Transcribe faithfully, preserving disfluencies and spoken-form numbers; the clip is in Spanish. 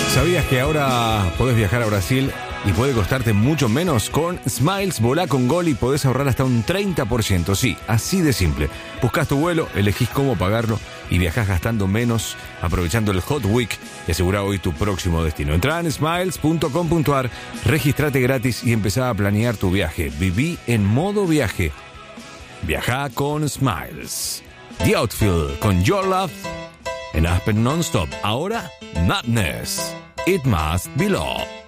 ¿Sabías que ahora podés viajar a Brasil y puede costarte mucho menos? Con Smiles, volá con Gol y podés ahorrar hasta un treinta por ciento. Sí, así de simple. Buscás tu vuelo, elegís cómo pagarlo y viajás gastando menos, aprovechando el Hot Week y asegura hoy tu próximo destino. Entrá en smiles punto com punto a r, registrate gratis y empezá a planear tu viaje. Viví en modo viaje. Viajá con Smiles. The Outfield con Your Love en Aspen Nonstop. Ahora, Madness. It Must Be Love.